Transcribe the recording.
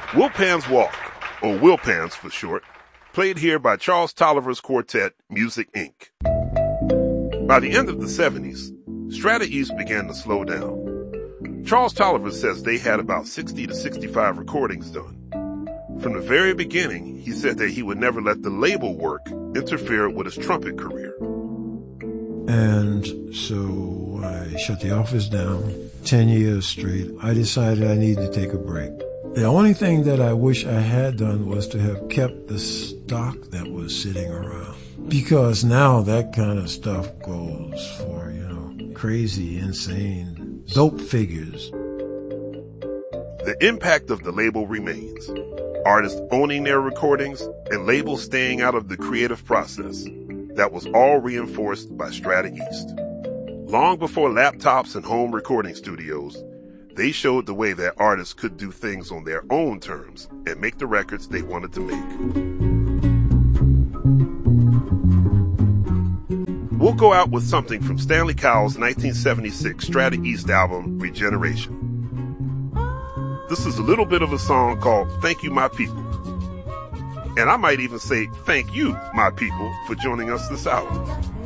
Wilpan's Walk, or Wilpan's for short, played here by Charles Tolliver's quartet, Music Inc. By the end of the 70s, Strata East began to slow down. Charles Tolliver says they had about 60 to 65 recordings done. From the very beginning, he said that he would never let the label work interfere with his trumpet career. And so I shut the office down 10 years straight. I decided I needed to take a break. The only thing that I wish I had done was to have kept the stock that was sitting around. Because now that kind of stuff goes for, crazy, insane, dope figures. The impact of the label remains. Artists owning their recordings and labels staying out of the creative process. That was all reinforced by Strata East. Long before laptops and home recording studios, they showed the way that artists could do things on their own terms and make the records they wanted to make. We'll go out with something from Stanley Cowell's 1976 Strata East album, Regeneration. This is a little bit of a song called Thank You, My People. And I might even say thank you, my people, for joining us this hour.